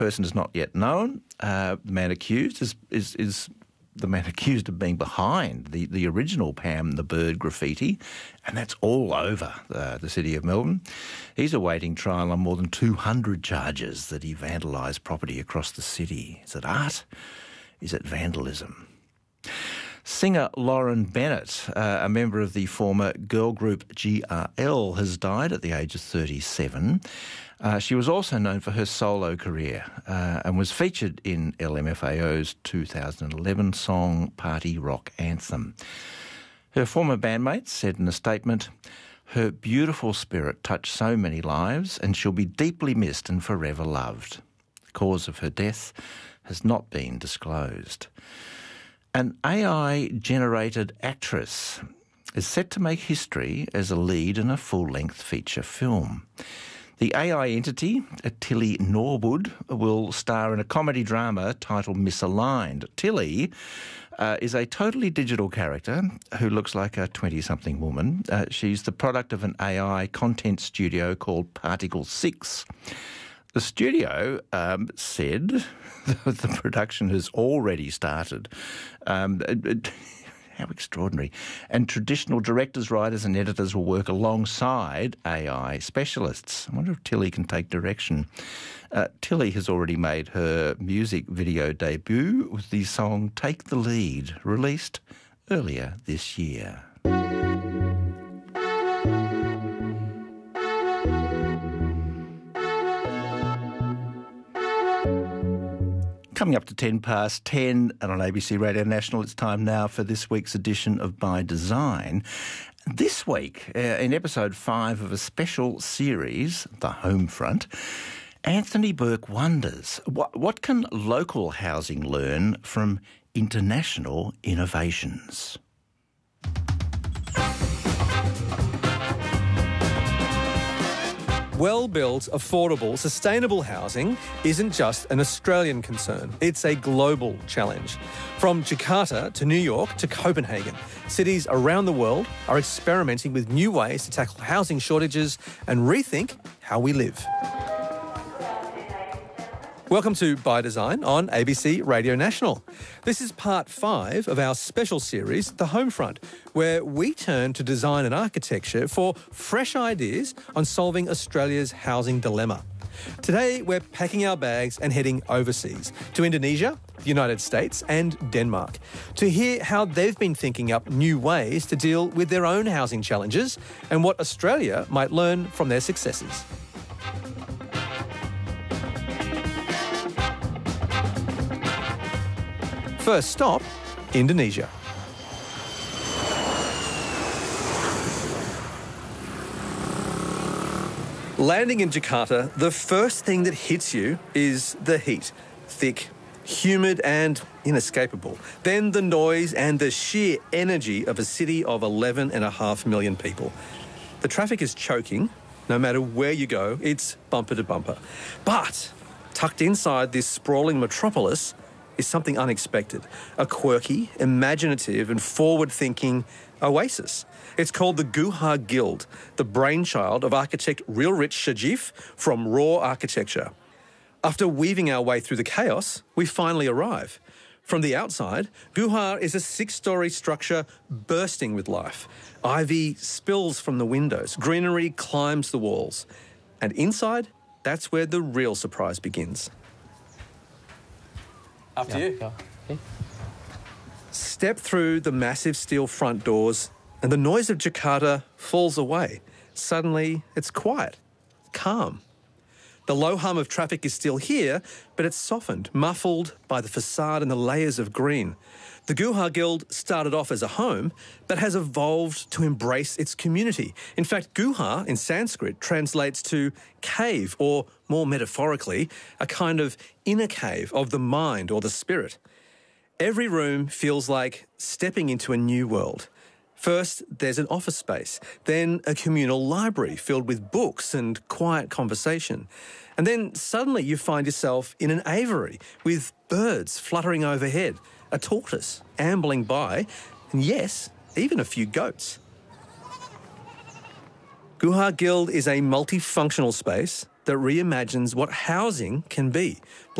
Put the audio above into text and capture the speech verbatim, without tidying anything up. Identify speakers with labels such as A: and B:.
A: person is not yet known. Uh, the man accused is, is, is the man accused of being behind the, the original Pam the Bird graffiti, and that's all over uh, the city of Melbourne. He's awaiting trial on more than two hundred charges that he vandalised property across the city. Is it art? Is it vandalism? Singer Lauren Bennett, uh, a member of the former girl group G R L, has died at the age of thirty-seven. Uh, she was also known for her solo career uh, and was featured in L M F A O's two thousand eleven song Party Rock Anthem. Her former bandmates said in a statement, "Her beautiful spirit touched so many lives and she'll be deeply missed and forever loved." The cause of her death has not been disclosed. An A I-generated actress is set to make history as a lead in a full-length feature film. The A I entity, Tilly Norwood, will star in a comedy drama titled Misaligned. Tilly uh, is a totally digital character who looks like a twenty-something woman. Uh, she's the product of an A I content studio called Particle six. The studio um, said that the production has already started. Um, it, it, how extraordinary. And traditional directors, writers and editors will work alongside A I specialists. I wonder if Tilly can take direction. Uh, Tilly has already made her music video debut with the song Take the Lead, released earlier this year. Coming up to ten past ten and on A B C Radio National, it's time now for this week's edition of By Design. This week, uh, in episode five of a special series, The Homefront, Anthony Burke wonders, what, what can local housing learn from international innovations?
B: Well-built, affordable, sustainable housing isn't just an Australian concern. It's a global challenge. From Jakarta to New York to Copenhagen, cities around the world are experimenting with new ways to tackle housing shortages and rethink how we live. Welcome to By Design on A B C Radio National. This is part five of our special series, The Homefront, where we turn to design and architecture for fresh ideas on solving Australia's housing dilemma. Today, we're packing our bags and heading overseas to Indonesia, the United States and Denmark to hear how they've been thinking up new ways to deal with their own housing challenges and what Australia might learn from their successes. First stop, Indonesia. Landing in Jakarta, the first thing that hits you is the heat. Thick, humid and inescapable. Then the noise and the sheer energy of a city of eleven and a half million people. The traffic is choking. No matter where you go, it's bumper to bumper. But tucked inside this sprawling metropolis is something unexpected, a quirky, imaginative and forward-thinking oasis. It's called the Guha Guild, the brainchild of architect Rilrich Shajif from Raw Architecture. After weaving our way through the chaos, we finally arrive. From the outside, Guha is a six-storey structure bursting with life. Ivy spills from the windows, greenery climbs the walls. And inside, that's where the real surprise begins. Up to you. Okay. Step through the massive steel front doors and the noise of Jakarta falls away. Suddenly, it's quiet, calm. The low hum of traffic is still here, but it's softened, muffled by the facade and the layers of green. The Guha Guild started off as a home, but has evolved to embrace its community. In fact, Guha in Sanskrit translates to cave, or more metaphorically, a kind of inner cave of the mind or the spirit. Every room feels like stepping into a new world. First, there's an office space, then a communal library filled with books and quiet conversation. And then suddenly you find yourself in an aviary with birds fluttering overhead, a tortoise ambling by, and yes, even a few goats. Guha Guild is a multifunctional space that reimagines what housing can be.